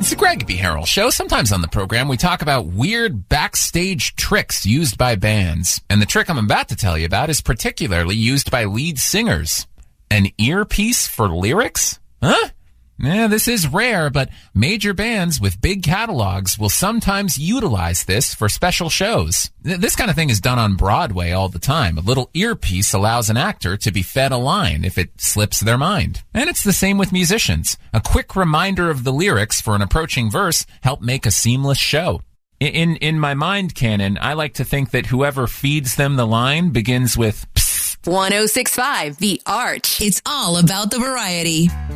It's the Greg B. Harrell Show. Sometimes on the program, we talk about weird backstage tricks used by bands. And the trick I'm about to tell you about is particularly used by lead singers. An earpiece for lyrics? Huh? Yeah, this is rare, but major bands with big catalogs will sometimes utilize this for special shows. This kind of thing is done on Broadway all the time. A little earpiece allows an actor to be fed a line if it slips their mind. And it's the same with musicians. A quick reminder of the lyrics for an approaching verse help make a seamless show. In my mind canon, I like to think that whoever feeds them the line begins with 1065 The Arch. It's all about the variety.